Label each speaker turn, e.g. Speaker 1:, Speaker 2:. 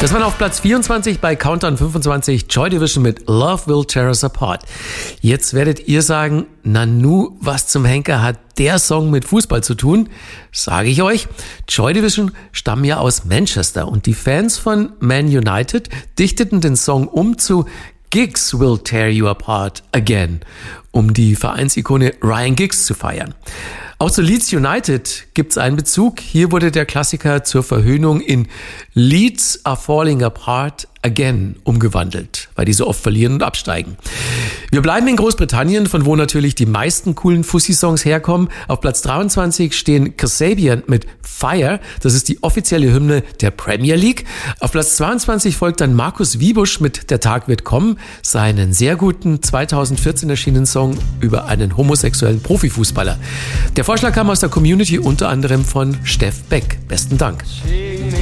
Speaker 1: Das war auf Platz 24 bei Countdown 25 Joy Division mit Love Will Tear Us Apart. Jetzt werdet ihr sagen, Nanu, was zum Henker hat der Song mit Fußball zu tun? Sage ich euch, Joy Division stammen ja aus Manchester und die Fans von Man United dichteten den Song um zu Giggs Will Tear You Apart Again, um die Vereinsikone Ryan Giggs zu feiern. Auch zu Leeds United gibt's einen Bezug. Hier wurde der Klassiker zur Verhöhnung in Leeds are falling apart again umgewandelt, weil die so oft verlieren und absteigen. Wir bleiben in Großbritannien, von wo natürlich die meisten coolen Fussi-Songs herkommen. Auf Platz 23 stehen Kasabian mit Fire. Das ist die offizielle Hymne der Premier League. Auf Platz 22 folgt dann Markus Wiebusch mit Der Tag wird kommen, seinen sehr guten 2014 erschienenen Song über einen homosexuellen Profifußballer. Der Vorschlag kam aus der Community, unter anderem von Steff Beck. Besten Dank.